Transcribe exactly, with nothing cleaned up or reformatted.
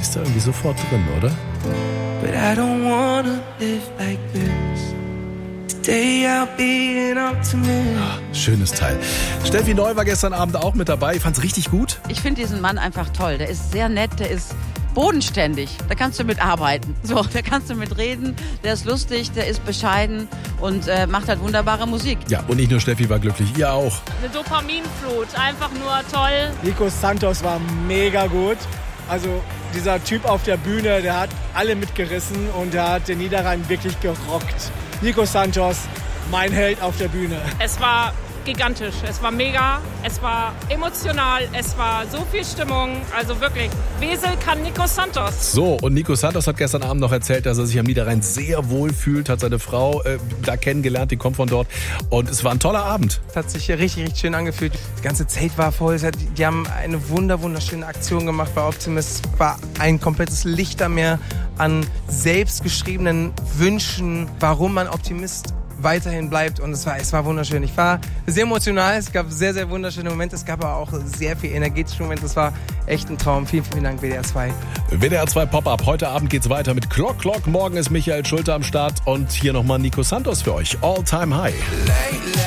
siehst du, irgendwie sofort drin, oder? But I don't wanna live like this. Today I'll be an optimist. Schönes Teil. Steffi Neu war gestern Abend auch mit dabei. Ich fand's richtig gut. Ich finde diesen Mann einfach toll. Der ist sehr nett, der ist bodenständig. Da kannst du mit arbeiten. So, da kannst du mit reden. Der ist lustig, der ist bescheiden und äh, macht halt wunderbare Musik. Ja, und nicht nur Steffi war glücklich, ihr auch. Eine Dopaminflut, einfach nur toll. Nico Santos war mega gut. Also dieser Typ auf der Bühne, der hat alle mitgerissen und der hat den Niederrhein wirklich gerockt. Nico Santos, mein Held auf der Bühne. Es war gigantisch, es war mega, es war emotional, es war so viel Stimmung. Also wirklich, Wesel kann Nico Santos. So, und Nico Santos hat gestern Abend noch erzählt, dass er sich am Niederrhein sehr wohl fühlt, hat seine Frau äh, da kennengelernt, die kommt von dort. Und es war ein toller Abend. Es hat sich richtig, richtig schön angefühlt. Das ganze Zelt war voll. Es hat, die haben eine wunder, wunderschöne Aktion gemacht bei Optimist. Es war ein komplettes Lichtermeer an selbstgeschriebenen Wünschen, warum man Optimist weiterhin bleibt, und es war, es war wunderschön. Ich war sehr emotional, es gab sehr, sehr wunderschöne Momente, es gab aber auch sehr viel energetische Momente, es war echt ein Traum. Vielen, vielen Dank W D R zwei. W D R zwei Pop-Up, heute Abend geht's weiter mit Clock Clock, morgen ist Michael Schulte am Start und hier nochmal Nico Santos für euch, All Time High.